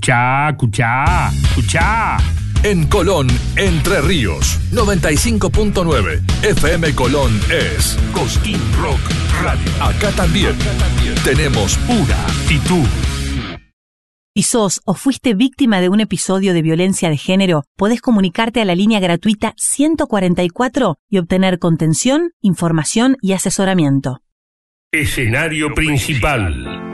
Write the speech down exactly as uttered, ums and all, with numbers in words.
Escuchá, escuchá, escuchá. En Colón, Entre Ríos, noventa y cinco punto nueve. F M Colón es Cosquín Rock Radio. Acá también, Acá también tenemos una actitud. Si sos o fuiste víctima de un episodio de violencia de género, podés comunicarte a la línea gratuita ciento cuarenta y cuatro y obtener contención, información y asesoramiento. Escenario principal.